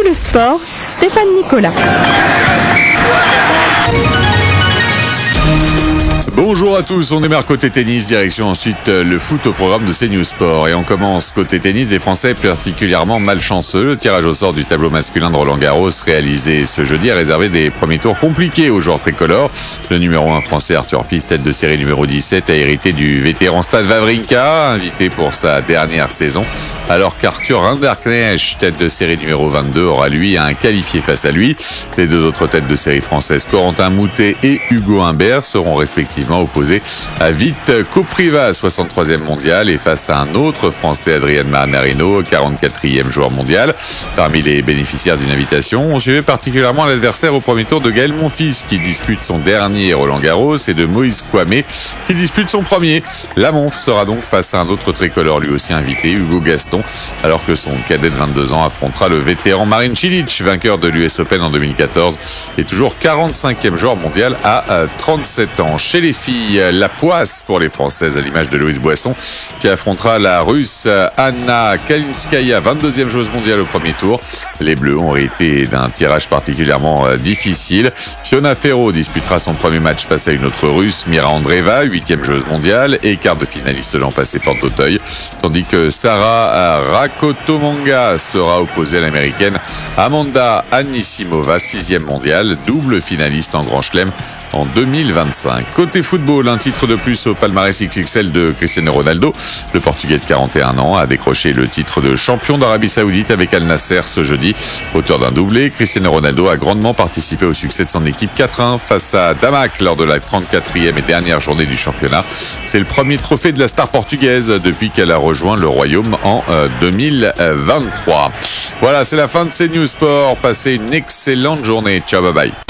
le sport, Stéphane Nicolas. Bonjour à tous, on démarre côté tennis, direction ensuite le foot au programme de CNews Sport. Et on commence côté tennis, des Français particulièrement malchanceux. Le tirage au sort du tableau masculin de Roland-Garros réalisé ce jeudi a réservé des premiers tours compliqués aux joueurs tricolores. Le numéro 1 français Arthur Fils, tête de série numéro 17, a hérité du vétéran Stan Wawrinka, invité pour sa dernière saison. Alors qu'Arthur Rinderknecht, tête de série numéro 22, aura lui un qualifié face à lui. Les deux autres têtes de série françaises, Corentin Moutet et Hugo Humbert, seront respectivement opposé à Vite Kopriva, 63e mondial, et face à un autre Français, Adrien Manarino, 44e joueur mondial. Parmi les bénéficiaires d'une invitation, on suivait particulièrement l'adversaire au premier tour de Gaël Monfils, qui dispute son dernier Roland-Garros, et de Moïse Kouamé, qui dispute son premier. La Monf sera donc face à un autre tricolore lui aussi invité, Hugo Gaston, alors que son cadet de 22 ans affrontera le vétéran Marin Cilic, vainqueur de l'US Open en 2014, et toujours 45e joueur mondial à 37 ans. Chez les filles, la poisse pour les Françaises à l'image de Louise Boisson qui affrontera la Russe Anna Kalinskaya, 22e joueuse mondiale au premier tour. Les Bleus ont hérité d'un tirage particulièrement difficile. Fiona Ferro disputera son premier match face à une autre Russe, Mira Andreeva, 8e joueuse mondiale et quart de finaliste l'an passé porte d'Auteuil, tandis que Sarah Rakotomanga sera opposée à l'américaine Amanda Anisimova, 6e mondiale, double finaliste en Grand Chelem en 2025. Côté football, un titre de plus au palmarès XXL de Cristiano Ronaldo. Le Portugais de 41 ans a décroché le titre de champion d'Arabie Saoudite avec Al Nasser ce jeudi. Auteur d'un doublé, Cristiano Ronaldo a grandement participé au succès de son équipe 4-1 face à Damak lors de la 34e et dernière journée du championnat. C'est le premier trophée de la star portugaise depuis qu'elle a rejoint le Royaume en 2023. Voilà, c'est la fin de CNews Sport. Passez une excellente journée. Ciao, bye bye.